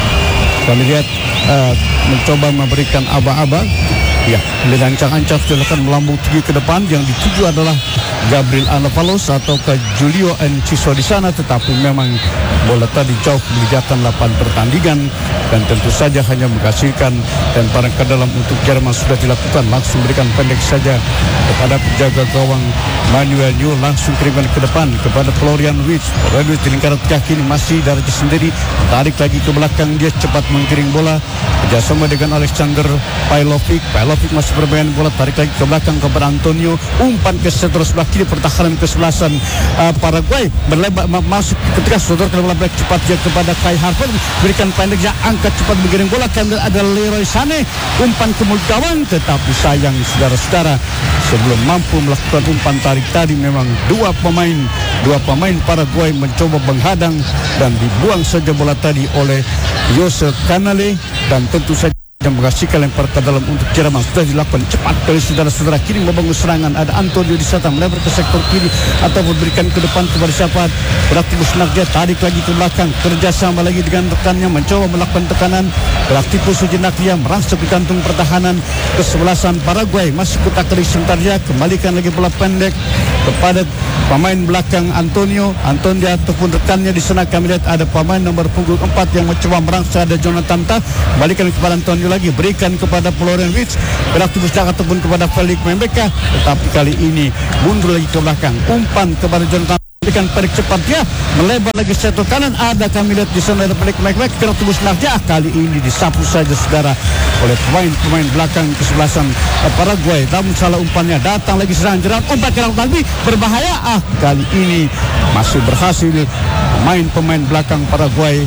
kami lihat uh, mencoba memberikan aba-aba. Ya, dilancang-ancang dilakukan melambung tinggi ke depan, yang dituju adalah Gabriel Anavalos atau ke Julio Enciso di sana, tetapi memang bola tadi jauh meninggalkan lapangan pertandingan dan tentu saja hanya menghasilkan lemparan ke dalam untuk Jerman sudah dilakukan. Langsung berikan pendek saja kepada penjaga gawang Manuel Neuer, langsung kirimkan ke depan kepada Florian Wirtz. Florian Wirtz di lingkaran tengah kini masih darahnya sendiri, tarik lagi ke belakang, dia cepat menggiring bola kerjasama dengan Alexander Pavlovic. Pavlovic masih bermain bola, tarik lagi ke belakang kepada Antonio, umpan ke sektor sebelah kiri pertahanan kesebelasan uh, Paraguay berlebar masuk ketika saudara bola back cepat dia kepada Kai Havertz, berikan pendek dia angkat cepat menggiring bola, kemudian ada Leroy Sané, umpan ke mulut gawang, tetapi sayang saudara-saudara sebelum mampu melakukan umpan tarik tadi memang dua pemain dua pemain Paraguay mencoba menghadang dan dibuang saja bola tadi oleh Jose Canale dan tentu saja yang menghasilkan lempar ke dalam untuk Jerman. Sudah dilakukan cepat oleh saudara-saudara kiri membangun serangan. Ada Antonio di sana melebar ke sektor kiri atau memberikan ke depan kepada siapa? Beraktifus nak dia tarik lagi ke belakang, kerjasama lagi dengan rekannya mencoba melakukan tekanan. Beraktifus sejenak dia merangsek ke kantung pertahanan kesebelasan Paraguay. Masih kotak kali sebentar dia kembalikan lagi bola pendek kepada pemain belakang Antonio. Antonio ataupun rekannya di sana kami lihat ada pemain nomor punggung empat yang mencoba merangsek, ada Jonathan Tah. Kembalikan kepada Antonio lagi, berikan kepada Florian Wirtz, beraktifus ataupun kepada Felix Membeka, tetapi kali ini mundur lagi ke belakang, umpan kepada Jonathan, berikan pendek cepat dia melebar lagi sektor kanan, ada kami lihat di sana ada Felix Membeka, beraktifus dia kali ini disapu saja saudara oleh pemain-pemain belakang kesebelasan Paraguay. Namun salah umpannya, datang lagi serangan jerat, umpan ke dalam lagi berbahaya. Ah, kali ini masih berhasil pemain-pemain belakang Paraguay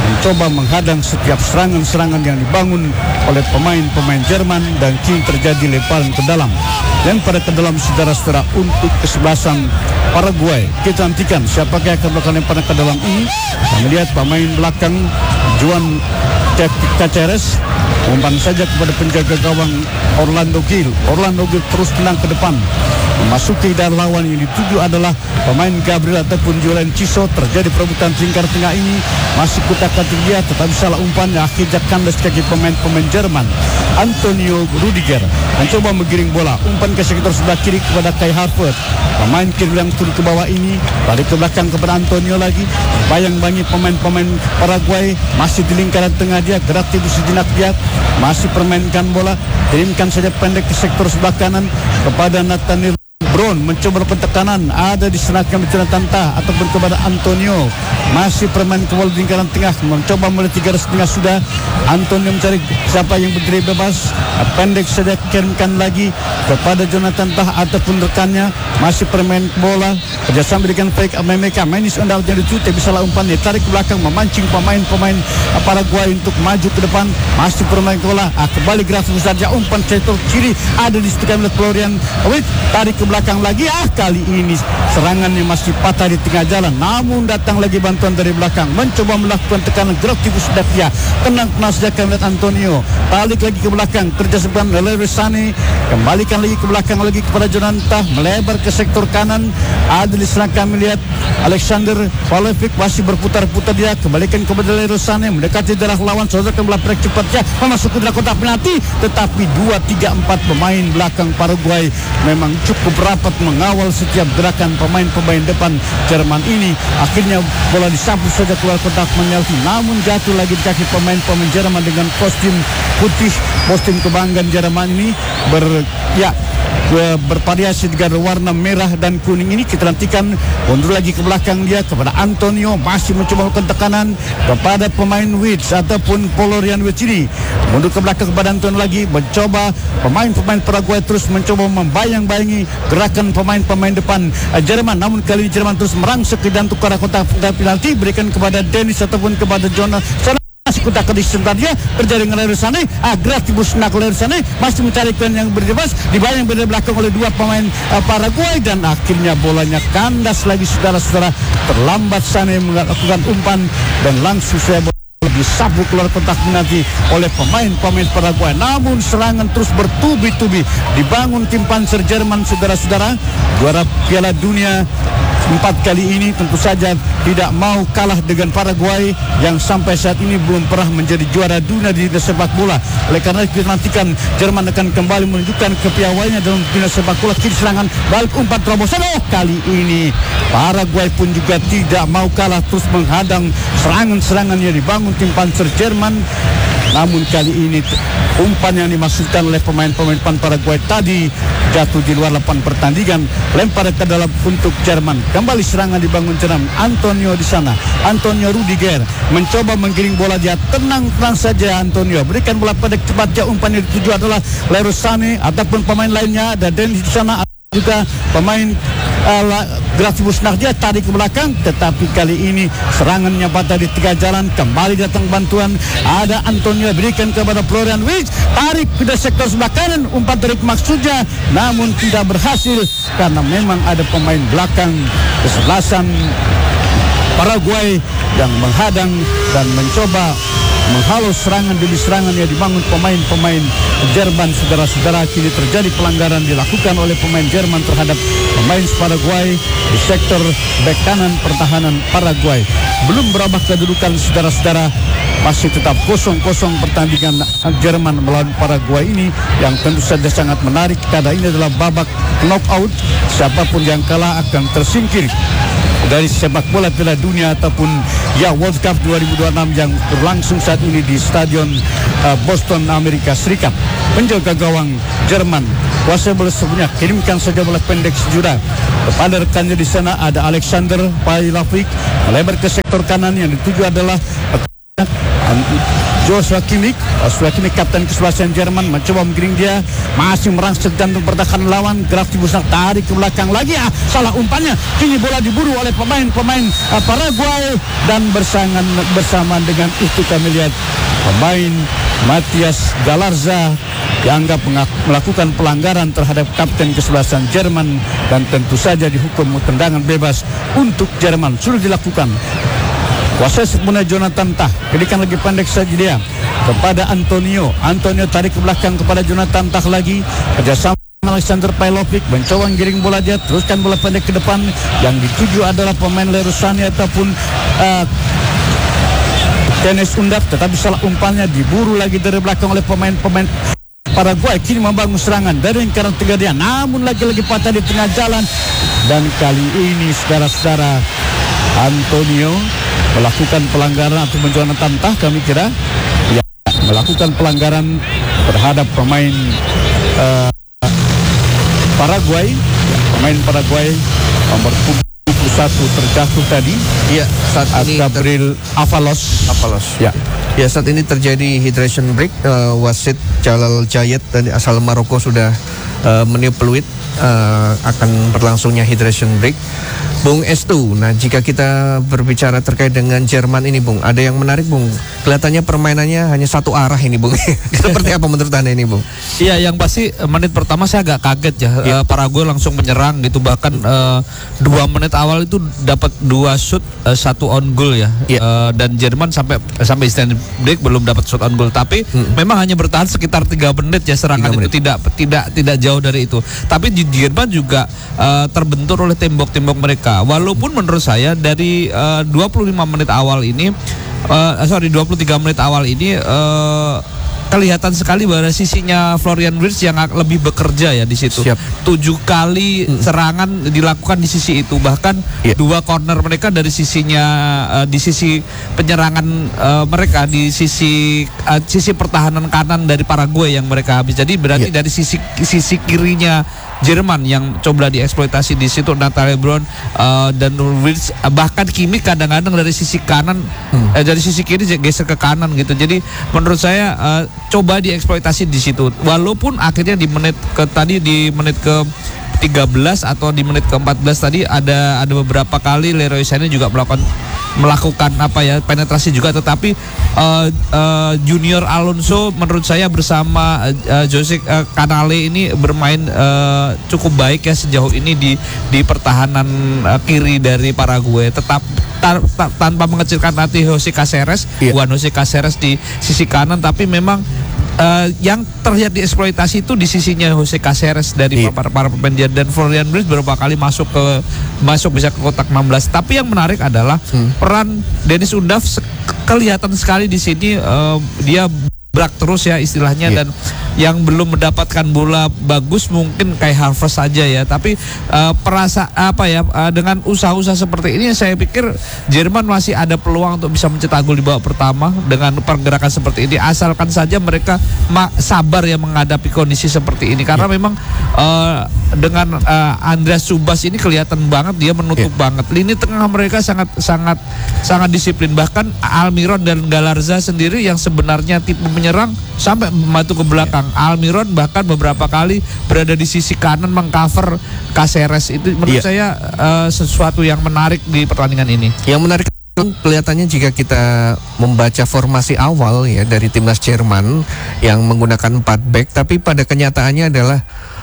mencoba menghadang setiap serangan-serangan yang dibangun oleh pemain-pemain Jerman dan kini terjadi lemparan ke dalam. Lempar ke dalam saudara-saudara untuk kesebelasan Paraguay. Kita nantikan siapakah yang akan melakukan lemparan ke dalam ini. Kita melihat pemain belakang Juan Caceres umpan saja kepada penjaga gawang Orlando Gil. Orlando Gil terus tenang ke depan, memasuki daerah lawan yang dituju adalah pemain Gabriel ataupun Julian Ciso. Terjadi perebutan lingkar tengah ini, masih kutak-katik dia tetapi salah umpan yang akhirnya kandas kaki pemain-pemain Jerman. Antonio Rudiger mencoba menggiring bola, umpan ke sektor sebelah kiri kepada Kai Havertz. Pemain kiri yang turun ke bawah ini balik ke belakang kepada Antonio lagi. Bayang-bangi pemain-pemain Paraguay masih di lingkaran tengah dia, gerak tidur sejenak dia, masih permainkan bola, kirimkan saja pendek ke sektor sebelah kanan kepada Nathaniel Brown, mencoba pentekanan ada di senaknya bicara Tanta ataupun kepada Antonio, masih permain ke bola di lingkaran tengah, mencoba mulai tiga ratus tengah sudah. Antonio mencari siapa yang berdiri bebas, pendek saja kirimkan lagi kepada Jonathan Tah ataupun rekannya, masih permain bola kerjasama dengan Fake Amemeka. Manis anda jadi cute bisa lah umpan ditarik ke belakang, memancing pemain-pemain Paraguay untuk maju ke depan, masih permain bola ah, kembali gerak saja umpan sektor kiri ada di sekitar Florian Wait, tarik ke belakang lagi. Ah, kali ini serangannya masih patah di tengah jalan, namun datang lagi bantuan dari belakang, mencoba melakukan tekanan gerak tikus sudah dia tenang-tenang saja melihat Antonio, balik lagi ke belakang kerjasama Leroy Sané, kembalikan lagi ke belakang lagi kepada Jonathan, melebar ke sektor kanan ada di sana kami lihat Alexander Pavlovic masih berputar-putar dia, kembalikan kepada Leroy Sané, mendekati daerah lawan, saudara bola break cepatnya memasuki daerah kotak penalti, tetapi dua tiga empat pemain belakang Paraguay memang cukup rapat mengawal setiap gerakan pemain-pemain depan Jerman ini. Akhirnya bola disapu saja keluar kotak penalti, namun jatuh lagi di kaki pemain-pemain Jerman dengan kostum putih, kostum kebanggaan Jerman ini ber ya bervariasi dengan warna merah dan kuning ini. Kita nantikan mundur lagi ke belakang dia kepada Antonio, masih mencoba melakukan tekanan kepada pemain Wits ataupun Florian Wits ini, mundur ke belakang kepada Antonio lagi, mencoba pemain-pemain Paraguay terus mencoba membayang-bayangi gerakan pemain-pemain depan Jerman, namun kali ini Jerman terus merangsek ke jantung ke arah kotak penalti, berikan kepada Dennis ataupun kepada Jonas. Masih kutak di sebentar dia terjadi dengan Leroy Sané, agak tibus nak Leroy Sané masih mencari pemain yang berdebas, dibayang dari belakang oleh dua pemain uh, Paraguay dan akhirnya bolanya kandas lagi saudara-saudara. Terlambat Sané melakukan umpan dan langsung saya disapu keluar kotak penalti oleh pemain-pemain Paraguay. Namun serangan terus bertubi-tubi dibangun tim Panzer Jerman saudara-saudara, juara Piala Dunia empat kali ini tentu saja tidak mau kalah dengan Paraguay yang sampai saat ini belum pernah menjadi juara dunia di dunia sepak bola. Oleh karena kita nantikan Jerman akan kembali menunjukkan kepiawaiannya dalam dunia sepak bola. Kiri serangan balik umpan terobosan, oh kali ini Paraguay pun juga tidak mau kalah, terus menghadang serangan-serangan yang dibangun tim Panzer Jerman. Namun kali ini umpan yang dimaksudkan oleh pemain-pemain Paraguay tadi jatuh di luar lapangan pertandingan, lempar ke dalam untuk Jerman. Kembali serangan dibangun Jerman. Antonio di sana, Antonio Rudiger mencoba menggiring bola dia, tenang-tenang saja Antonio, berikan bola pendek cepatnya, umpan yang dituju adalah Leroy Sané ataupun pemain lainnya, ada Dennis di sana juga pemain uh, Grafibus dia tarik ke belakang, tetapi kali ini serangannya patah di tengah jalan, kembali datang bantuan, ada Antonio berikan kepada Florian Wits, tarik ke sektor sebelah kanan, umpan tarik maksudnya namun tidak berhasil karena memang ada pemain belakang kesebelasan Paraguay yang menghadang dan mencoba menghalau serangan demi serangan yang dibangun pemain-pemain Jerman. Saudara-saudara, kini terjadi pelanggaran dilakukan oleh pemain Jerman terhadap pemain Paraguay di sektor bek kanan pertahanan Paraguay. Belum berubah kedudukan saudara-saudara, masih tetap kosong-kosong pertandingan Jerman melawan Paraguay ini yang tentu saja sangat menarik karena ini adalah babak knockout. Siapapun yang kalah akan tersingkir dari sepak bola Piala Dunia ataupun ya World Cup dua ribu dua puluh enam yang berlangsung saat ini di Stadion uh, Boston, Amerika Serikat. Penjaga gawang Jerman kuasa bola sebenarnya kirimkan saja bola pendek sejuta kepada rekannya di sana, ada Alexander Pavlovic melebar ke sektor kanan yang dituju adalah Joshua Kimmich. Joshua Kimmich kapten kesebelasan Jerman mencoba menggiring dia, masih merangsek jantung pertahanan lawan. Graf Dibusak tarik ke belakang lagi, ah, salah umpannya. Kini bola diburu oleh pemain-pemain uh, Paraguay dan bersangan bersama dengan itu kami lihat pemain Matthias Galarza dianggap melakukan pelanggaran terhadap kapten kesebelasan Jerman dan tentu saja dihukum tendangan bebas untuk Jerman. Sudah dilakukan. Wasit mulai Jonathan Tah, kedikan lagi pendek saja dia kepada Antonio. Antonio tarik ke belakang kepada Jonathan Tah lagi. Kerjasama Alexander Pajlovic mencoba menggiring bola dia, teruskan bola pendek ke depan. Yang dituju adalah pemain Lerusani ataupun uh, Tenis Undap, tetapi salah umpannya diburu lagi dari belakang oleh pemain-pemain Paraguay. Kini membangun serangan dari lingkaran tiga dia, namun lagi-lagi patah di tengah jalan. Dan kali ini saudara-saudara, Antonio melakukan pelanggaran atau Jonathan Tah kami kira ya, melakukan pelanggaran terhadap pemain uh, Paraguay, ya, pemain Paraguay nomor tujuh puluh satu terjatuh tadi. Ya, saat ini Gabriel Avalos. Avalos. Ya. Ya, saat ini terjadi hydration break. Uh, wasit Jalal Jayed dari asal Maroko sudah uh, meniup peluit uh, akan berlangsungnya hydration break. Bung Estu, nah jika kita berbicara terkait dengan Jerman ini, Bung, ada yang menarik, Bung. Kelihatannya permainannya hanya satu arah ini, Bung. Seperti apa menurut Anda ini, Bung? Iya, yang pasti menit pertama saya agak kaget ya. ya. Uh, Paraguay langsung menyerang gitu, bahkan uh, dua menit awal itu dapat dua shoot, uh, satu on goal ya. ya. Uh, dan Jerman sampai sampai stand break belum dapat shot on goal, tapi hmm. memang hanya bertahan sekitar tiga menit ya, serangan itu tidak tidak tidak jauh dari itu. Tapi di Jerman juga uh, terbentur oleh tembok-tembok mereka. Walaupun menurut saya dari uh, dua puluh lima menit awal ini uh, sorry dua puluh tiga menit awal ini uh, kelihatan sekali bahwa sisinya Florian Wirtz yang lebih bekerja ya di situ. Siap. Tujuh kali hmm. serangan dilakukan di sisi itu, bahkan yeah. dua corner mereka dari sisinya uh, di sisi penyerangan uh, mereka di sisi uh, sisi pertahanan kanan dari Paraguay yang mereka habis. Jadi berarti yeah. dari sisi sisi kirinya Jerman yang coba dieksploitasi di situ Natalia Brown uh, dan Wirtz, uh, bahkan Kimmich kadang-kadang dari sisi kanan hmm. eh, dari sisi kiri geser ke kanan gitu. Jadi menurut saya uh, coba dieksploitasi di situ. Walaupun akhirnya di menit ke tadi di menit ke tiga belas atau di menit ke empat belas tadi ada ada beberapa kali Leroy Sané juga melakukan melakukan apa ya penetrasi juga, tetapi uh, uh, Junior Alonso menurut saya bersama uh, Jose uh, Canale ini bermain uh, cukup baik ya sejauh ini di di pertahanan uh, kiri dari Paraguay, tetap ta ta tanpa mengecilkan hati Jose Caceres, yeah. Juan Jose Caceres di sisi kanan, tapi memang Uh, yang terlihat dieksploitasi itu di sisinya Jose Caceres dari yeah. para, para pemain dia, dan Florian Wirtz beberapa kali masuk ke masuk bisa ke kotak enam belas. Tapi yang menarik adalah hmm. peran Denis Undaf kelihatan sekali di sini, uh, dia berak terus ya istilahnya, yeah. dan yang belum mendapatkan bola bagus mungkin kayak Harvest saja ya, tapi uh, perasa apa ya uh, dengan usaha-usaha seperti ini saya pikir Jerman masih ada peluang untuk bisa mencetak gol di babak pertama dengan pergerakan seperti ini, asalkan saja mereka sabar ya menghadapi kondisi seperti ini, karena yeah. memang uh, dengan uh, Andreas Subas ini kelihatan banget dia menutup yeah. banget lini tengah mereka, sangat sangat sangat disiplin. Bahkan Almiron dan Galarza sendiri yang sebenarnya tipe menyerang sampai membantu ke belakang. Almiron bahkan beberapa kali berada di sisi kanan mengcover Caceres. Itu menurut yeah. saya uh, sesuatu yang menarik di pertandingan ini. Yang menarik kelihatannya jika kita membaca formasi awal ya dari timnas Jerman yang menggunakan empat back, tapi pada kenyataannya adalah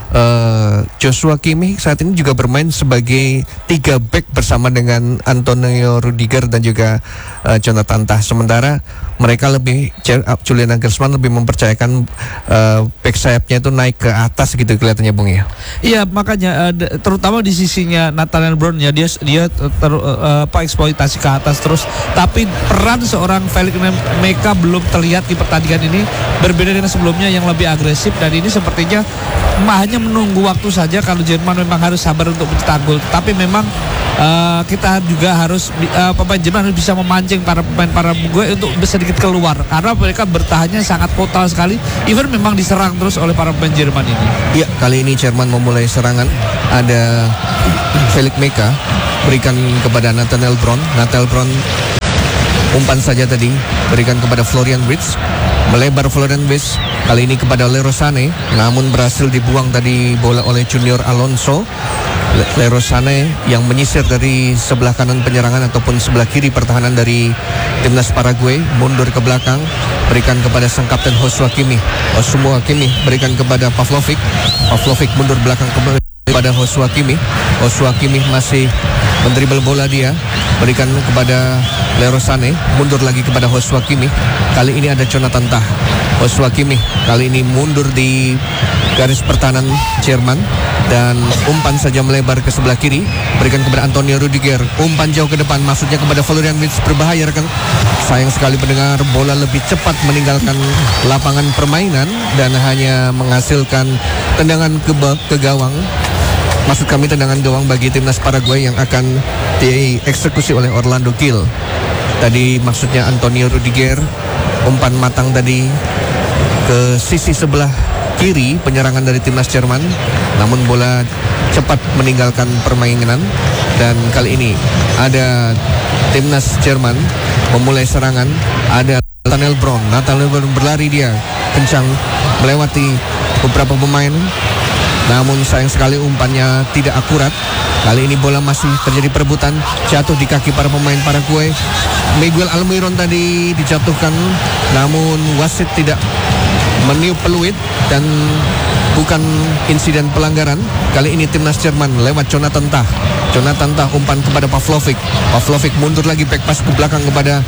Uh, Joshua Kimmich saat ini juga bermain sebagai tiga back bersama dengan Antonio Rudiger dan juga uh, Jonathan Tah. Sementara mereka lebih, Julian Nagelsmann lebih mempercayakan uh, back sayapnya itu naik ke atas gitu kelihatannya, Bung ya. Iya, makanya uh, terutama di sisinya Nathaniel Brown ya, dia dia ter, uh, apa eksploitasi ke atas terus. Tapi peran seorang Felix Meka belum terlihat di pertandingan ini, berbeda dengan sebelumnya yang lebih agresif, dan ini sepertinya hanya menunggu waktu saja kalau Jerman memang harus sabar untuk mencetak gol. Tapi memang uh, kita juga harus uh, pemain Jerman harus bisa memancing para pemain para gue untuk sedikit keluar, karena mereka bertahannya sangat total sekali. Even memang diserang terus oleh para pemain Jerman ini. Iya, kali ini Jerman memulai serangan. Ada Felix Meka berikan kepada Nathaniel Brown. Nathaniel Brown Umpan saja tadi berikan kepada Florian Wirtz. Melebar Florian Wirtz kali ini kepada Leroy Sané, namun berhasil dibuang tadi bola oleh Junior Alonso. Leroy Sané yang menyisir dari sebelah kanan penyerangan ataupun sebelah kiri pertahanan dari timnas Paraguay, mundur ke belakang, berikan kepada sang kapten Joshua Kimmich. Joshua Kimmich berikan kepada Pavlovic. Pavlovic mundur belakang kepada Joshua Kimmich. Joshua Kimmich masih mendribel bola dia, berikan kepada Leroy Sané, mundur lagi kepada Joshua Kimmich. Kali ini ada Jonathan Tah. Joshua Kimmich kali ini mundur di garis pertahanan Jerman dan umpan saja melebar ke sebelah kiri, berikan kepada Antonio Rudiger. Umpan jauh ke depan, maksudnya kepada Florian Wirtz, berbahaya rekan. Sayang sekali pendengar, bola lebih cepat meninggalkan lapangan permainan dan hanya menghasilkan tendangan ke, ke gawang. Maksud kami tendangan gawang bagi timnas Paraguay yang akan dieksekusi oleh Orlando Gil. Tadi maksudnya Antonio Rudiger, umpan matang tadi ke sisi sebelah kiri penyerangan dari timnas Jerman, namun bola cepat meninggalkan permainan. Dan kali ini ada timnas Jerman memulai serangan. Ada Nathaniel Brown. Nathaniel Brown berlari dia kencang melewati beberapa pemain, namun sayang sekali umpannya tidak akurat. Kali ini bola masih terjadi perebutan, jatuh di kaki para pemain Paraguay. Miguel Almiron tadi dijatuhkan, namun wasit tidak meniup peluit dan bukan insiden pelanggaran. Kali ini timnas Jerman lewat Jonathan Tah. Jonathan Tah umpan kepada Pavlovic. Pavlovic mundur lagi, back pass ke belakang kepada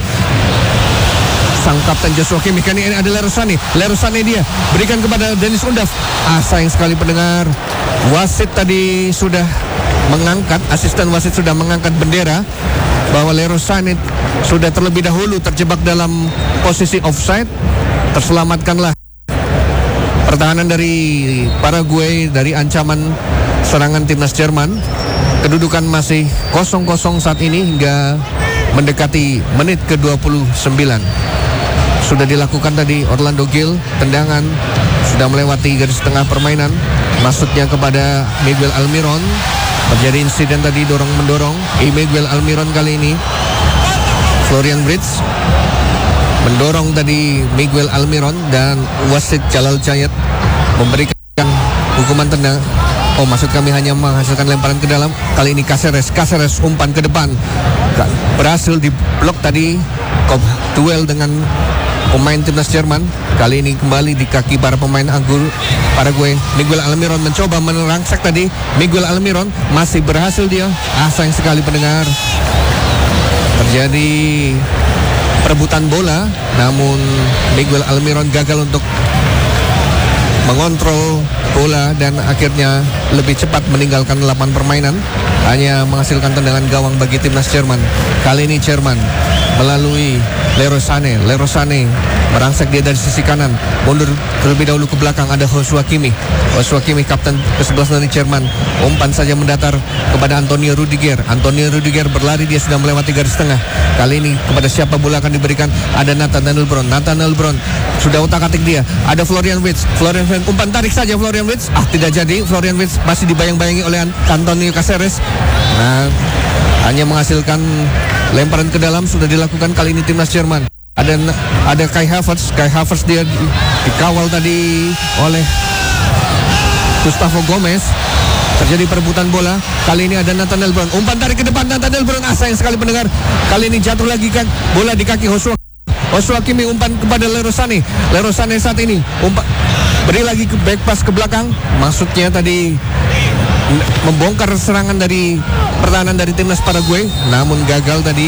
sang kapten Joshua Kimmich. Kali ini ada Leroy Sané. Leroy Sané dia berikan kepada Dennis Undav. Ah, sayang sekali pendengar, wasit tadi sudah mengangkat, asisten wasit sudah mengangkat bendera bahwa Leroy Sané sudah terlebih dahulu terjebak dalam posisi offside. Terselamatkanlah pertahanan dari Paraguay dari ancaman serangan timnas Jerman. Kedudukan masih kosong kosong saat ini hingga mendekati menit ke dua puluh sembilan. Sudah dilakukan tadi Orlando Gil, tendangan sudah melewati garis tengah permainan, maksudnya kepada Miguel Almiron. Terjadi insiden tadi dorong-mendorong. I Miguel Almiron kali ini Florian Wirtz mendorong tadi Miguel Almiron dan wasit Jalal Jayat memberikan hukuman tendang. Oh, maksud kami hanya menghasilkan lemparan ke dalam. Kali ini Caceres, Caceres umpan ke depan, berhasil diblok tadi. Kop duel dengan pemain timnas Jerman. Kali ini kembali di kaki para pemain anggur Paraguay. Miguel Almiron mencoba menerangsek tadi. Miguel Almiron masih berhasil dia. Ah, sayang sekali pendengar, terjadi perebutan bola, namun Miguel Almiron gagal untuk mengontrol bola dan akhirnya lebih cepat meninggalkan lapangan permainan, hanya menghasilkan tendangan gawang bagi timnas Jerman. Kali ini Jerman melalui Leroy Sané. Leroy Sané merangsek dia dari sisi kanan, mundur terlebih dahulu ke belakang. Ada Joshua Kimmich. Joshua Kimmich kapten kesebelas dari Jerman. Umpan saja mendatar kepada Antonio Rudiger. Antonio Rudiger berlari, dia sudah melewati garis tengah. Kali ini kepada siapa bola akan diberikan? Ada Nathaniel Brown. Nathaniel Brown sudah utak-atik dia. Ada Florian Wirtz. Florian Wirtz umpan tarik saja Florian Wirtz. Ah, tidak jadi. Florian Wirtz masih dibayang-bayangi oleh Antonio Caceres. Nah, hanya menghasilkan lemparan ke dalam. Sudah dilakukan kali ini timnas Jerman. Ada ada Kai Havertz. Kai Havertz dia di, dikawal tadi oleh Gustavo Gomez. Terjadi perebutan bola. Kali ini ada Nathaniel Brown. Umpan tarik ke depan Nathaniel Brown. Ah, sayang sekali pendengar. Kali ini jatuh lagi kan bola di kaki Joshua. Joshua Kimmich umpan kepada Leroy Sané. Leroy Sané saat ini umpan beri lagi ke back pass ke belakang. Maksudnya tadi membongkar serangan dari pertahanan dari timnas Paraguay, namun gagal tadi.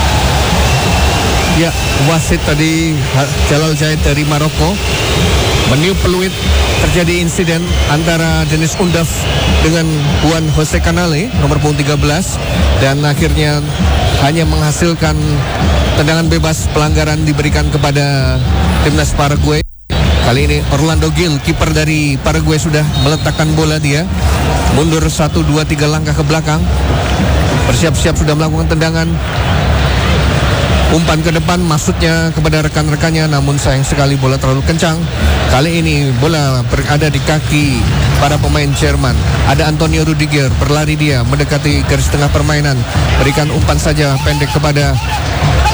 Ya, wasit tadi Jalal Jayat dari Maroko meniup peluit. Terjadi insiden antara Dennis Undav dengan Juan Jose Canale nomor punggung tiga belas, dan akhirnya hanya menghasilkan tendangan bebas. Pelanggaran diberikan kepada timnas Paraguay. Kali ini Orlando Gil, kiper dari Paraguay, sudah meletakkan bola dia, mundur satu dua tiga langkah ke belakang, bersiap-siap sudah melakukan tendangan. Umpan ke depan maksudnya kepada rekan-rekannya, namun sayang sekali bola terlalu kencang. Kali ini bola berada di kaki para pemain Jerman. Ada Antonio Rudiger, berlari dia mendekati garis tengah permainan, berikan umpan saja pendek kepada